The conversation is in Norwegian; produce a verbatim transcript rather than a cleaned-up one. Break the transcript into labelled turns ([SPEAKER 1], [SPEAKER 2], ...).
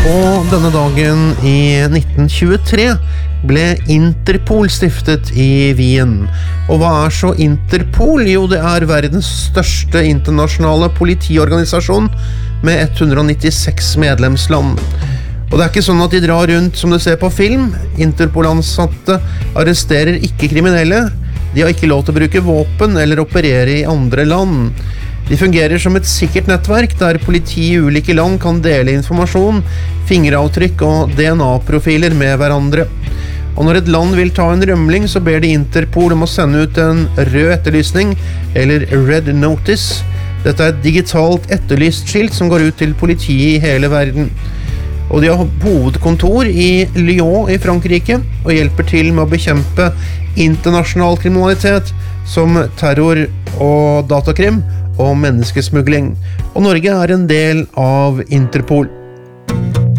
[SPEAKER 1] På denne dagen i nitten tjuetre ble Interpol stiftet i Wien. Og hva er så Interpol? Jo, det er verdens største internasjonale politiorganisasjon med ett hundre nittiseks medlemsland. Og det er ikke sånn at de drar rundt som du ser på film. Interpol-ansatte arresterer ikke kriminelle. De har ikke lov til å bruke våpen eller operere i andre land. De fungerer som et sikkert nettverk der politi i ulike land kan dele informasjon, fingeravtrykk og D N A-profiler med hverandre. Og når et land vil ta en rømling, så ber de Interpol om å sende ut en rød etterlysning, eller Red Notice. Dette er et digitalt etterlystskilt som går ut til politiet i hele verden. Og de har hovedkontor i Lyon i Frankrike, og hjelper til med å bekjempe internasjonal kriminalitet som terror og datakrim og menneskesmugling. Og Norge er en del av Interpol.